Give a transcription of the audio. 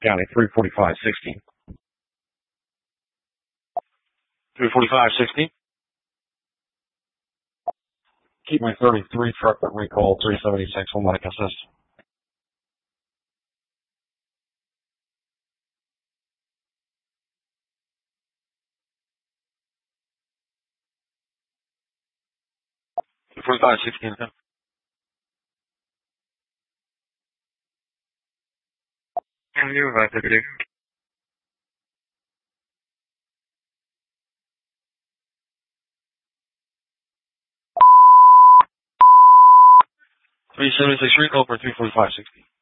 County, 34516. 34516. Keep my 33 truck that recall 376 on like assist. Two 4516. And you about to do. 376 recall for 34560.